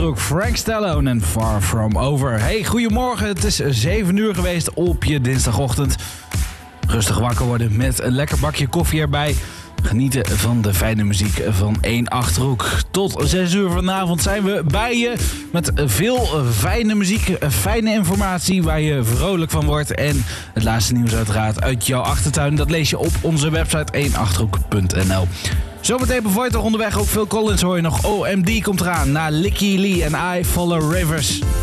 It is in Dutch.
Achterhoek, Frank Stallone en Far From Over. Hey, goedemorgen. Het is 7 uur geweest op je dinsdagochtend. Rustig wakker worden met een lekker bakje koffie erbij. Genieten van de fijne muziek van 1 Achterhoek. Tot 6 uur vanavond zijn we bij je met veel fijne muziek, fijne informatie waar je vrolijk van wordt. En het laatste nieuws uiteraard uit jouw achtertuin. Dat lees je op onze website 1achterhoek.nl. Zometeen bevoorlijk onderweg ook Phil Collins hoor je nog. OMD komt eraan na Licky Lee en I Follow Rivers.